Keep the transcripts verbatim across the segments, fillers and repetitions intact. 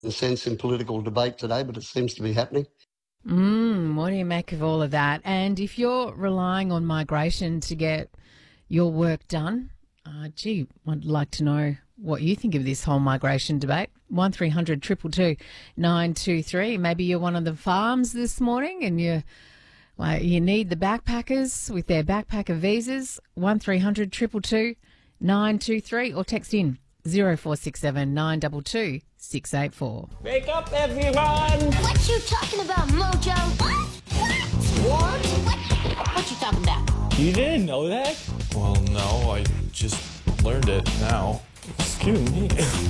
sense in political debate today, but it seems to be happening. Mm, what do you make of all of that? And if you're relying on migration to get your work done, uh, gee, I'd like to know what you think of this whole migration debate. one three hundred two two two nine two three. Maybe you're one of the farms this morning and you well, you need the backpackers with their backpacker visas. one three hundred two two two nine two three or text in zero four six seven nine two two six eight four. Wake up, everyone! What you talking about, Mojo? What? What? What? What? What you talking about? You didn't know that? Well, no, I just learned it now. Excuse me.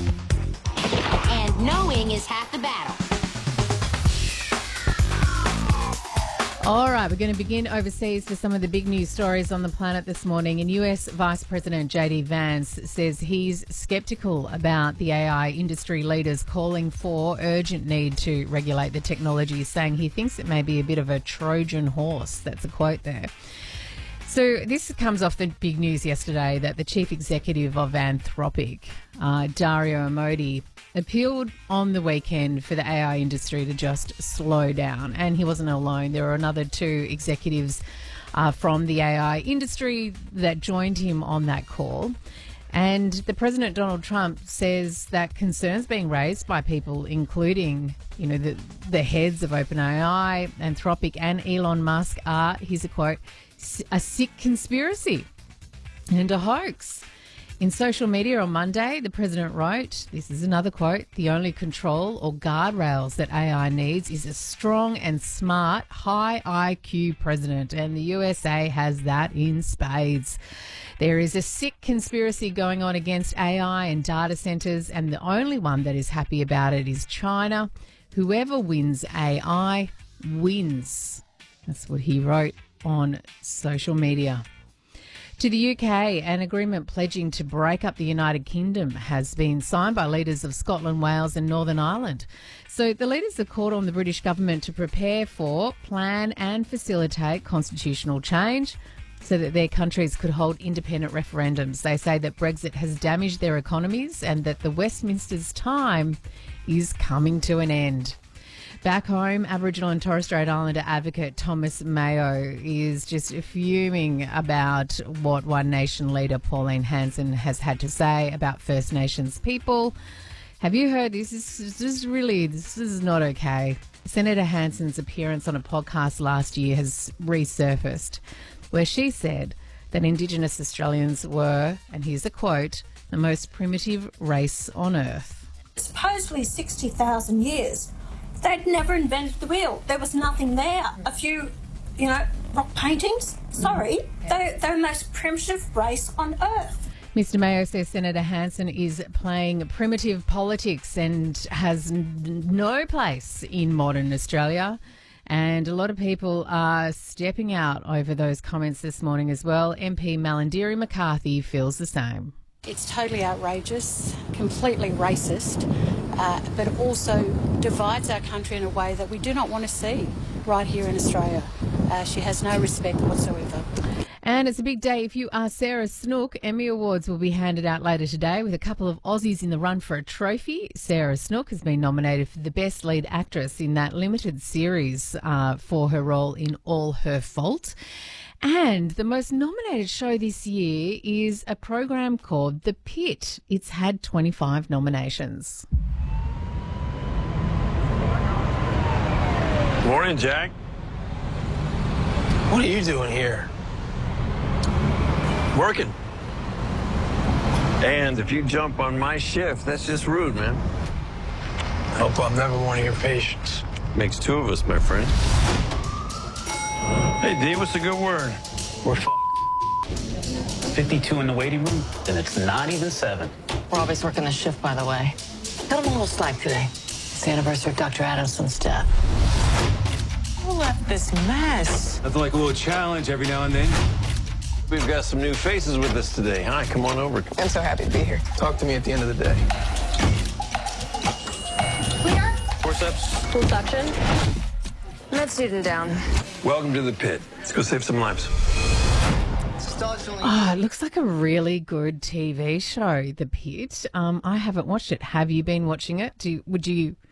And knowing is half the battle. All right, we're going to begin overseas for some of the big news stories on the planet this morning. And U S Vice President J D Vance says he's sceptical about the A I industry leaders calling for urgent need to regulate the technology, saying he thinks it may be a bit of a Trojan horse. That's a quote there. So this comes off the big news yesterday that the chief executive of Anthropic, uh, Dario Amodei, appealed on the weekend for the A I industry to just slow down. And he wasn't alone. There were another two executives uh, from the A I industry that joined him on that call. And the President Donald Trump says that concerns being raised by people, including, you know, the, the heads of OpenAI, Anthropic and Elon Musk are, here's a quote, a sick conspiracy and a hoax. In social media on Monday, the president wrote, this is another quote, the only control or guardrails that A I needs is a strong and smart, high I Q president. And the U S A has that in spades. There is a sick conspiracy going on against A I and data centres, and the only one that is happy about it is China. Whoever wins A I wins. That's what he wrote on social media. To the U K, an agreement pledging to break up the United Kingdom has been signed by leaders of Scotland, Wales and Northern Ireland. So the leaders have called on the British government to prepare for, plan and facilitate constitutional change so that their countries could hold independent referendums. They say that Brexit has damaged their economies and that the Westminster's time is coming to an end. Back home, Aboriginal and Torres Strait Islander advocate Thomas Mayo is just fuming about what One Nation leader Pauline Hanson has had to say about First Nations people. Have you heard this? This is, this is really, this is not okay. Senator Hanson's appearance on a podcast last year has resurfaced, where she said that Indigenous Australians were, and here's a quote, the most primitive race on earth. Supposedly sixty thousand years. They'd never invented the wheel. There was nothing there. A few, you know, rock paintings. Sorry. They're, they're the most primitive race on earth. Mister Mayo says Senator Hanson is playing primitive politics and has n- no place in modern Australia. And a lot of people are stepping out over those comments this morning as well. M P Malarndirri McCarthy feels the same. It's totally outrageous, completely racist, uh, but also divides our country in a way that we do not want to see right here in Australia. Uh, she has no respect whatsoever. And it's a big day if you are Sarah Snook. Emmy Awards will be handed out later today with a couple of Aussies in the run for a trophy. Sarah Snook has been nominated for the Best Lead Actress in that limited series uh, for her role in All Her Fault. And the most nominated show this year is a program called The Pit. It's had twenty-five nominations. Morning, Jack. What are you doing here? Working. And if you jump on my shift, that's just rude, man. Hope I'm never one of your patients. Makes two of us, my friend. Hey, D, what's a good word? We're f- fifty-two in the waiting room, then it's not even seven. We're always working the shift, by the way. Got them a little slack today. It's the anniversary of Doctor Adamson's death. Who left this mess? Nothing like a little challenge every now and then. We've got some new faces with us today. Hi, come on over. I'm so happy to be here. Talk to me at the end of the day. Clear? Forceps. Full suction. Med student down. Welcome to the pit. Let's go save some lives. Oh, it looks like a really good T V show, The Pit. Um, I haven't watched it. Have you been watching it? Do you, would you